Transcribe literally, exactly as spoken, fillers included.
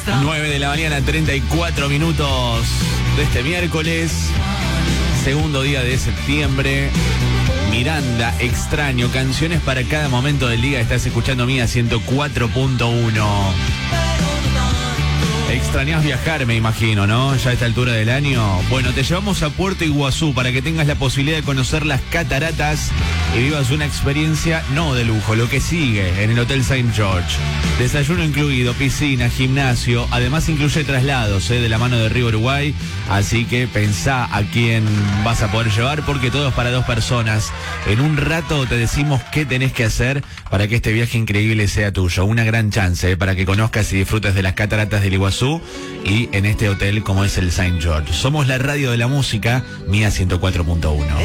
nueve de la mañana, treinta y cuatro minutos de este miércoles, segundo día de septiembre. Miranda, Extraño, canciones para cada momento del día. Estás escuchando Mía ciento cuatro punto uno. Extrañás viajar, me imagino, ¿no? Ya a esta altura del año. Bueno, te llevamos a Puerto Iguazú para que tengas la posibilidad de conocer las cataratas y vivas una experiencia no de lujo, lo que sigue en el Hotel Saint George. Desayuno incluido, piscina, gimnasio, además incluye traslados, ¿eh? De la mano de Río Uruguay. Así que pensá a quién vas a poder llevar, porque todo es para dos personas. En un rato te decimos qué tenés que hacer para que este viaje increíble sea tuyo. Una gran chance, ¿eh? Para que conozcas y disfrutes de las cataratas del Iguazú y en este hotel como es el Saint George. Somos la radio de la música, Mía ciento cuatro punto uno.